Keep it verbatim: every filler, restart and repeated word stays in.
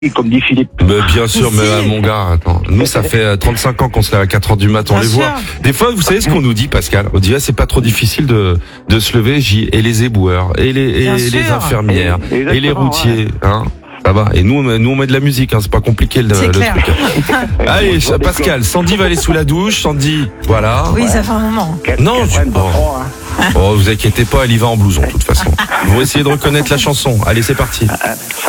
comme dit Philippe. Mais bien sûr, mais euh, mon gars, attends. Nous, ça fait euh, trente-cinq ans qu'on se lève à quatre heures du matin, on Bien les sûr. voit. Des fois, vous savez ce qu'on nous dit, Pascal? On dit, ah, c'est pas trop difficile de, de se lever, J, et les éboueurs, et les, et Bien les sûr. infirmières, Et- et, les exactement, routiers, hein. Ça va. Et nous, on met- nous, on met de la musique, hein. C'est pas compliqué, le, C'est le clair. truc. Allez, Bon, Pascal, Sandy va aller sous la douche, Sandy, voilà. Oui, ça fait un moment. Qu'elle- Non, qu'elle je- prenne pas bon. froid, hein. Oh, vous inquiétez pas, elle y va en blouson, de toute façon. Vous essayez de reconnaître la chanson. Allez, c'est parti. Ah, ça